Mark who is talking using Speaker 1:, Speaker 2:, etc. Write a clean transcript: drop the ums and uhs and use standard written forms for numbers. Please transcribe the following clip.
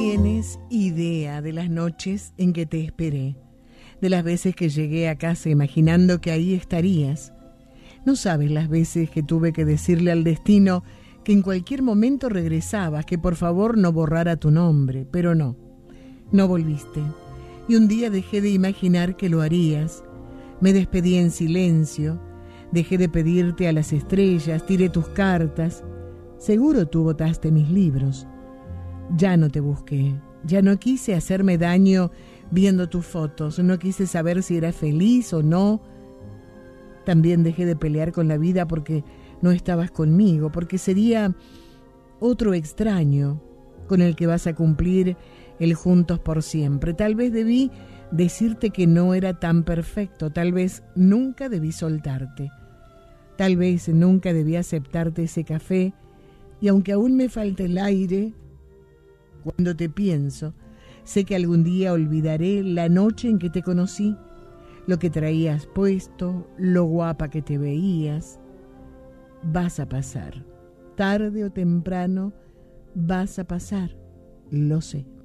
Speaker 1: tienes idea de las noches en que te esperé, de las veces que llegué a casa imaginando que ahí estarías. No sabes las veces que tuve que decirle al destino que en cualquier momento regresabas, que por favor no borrara tu nombre, pero no volviste. Y un día dejé de imaginar que lo harías. Me despedí en silencio, dejé de pedirte a las estrellas, tiré tus cartas. Seguro tú botaste mis libros. Ya no te busqué, ya no quise hacerme daño viendo tus fotos, no quise saber si eras feliz o no. También dejé de pelear con la vida porque no estabas conmigo, porque sería otro extraño con el que vas a cumplir el juntos por siempre. Tal vez debí decirte que no era tan perfecto, tal vez nunca debí soltarte, tal vez nunca debí aceptarte ese café, y aunque aún me falta el aire, cuando te pienso, sé que algún día olvidaré la noche en que te conocí, lo que traías puesto, lo guapa que te veías. Vas a pasar, tarde o temprano vas a pasar, lo sé.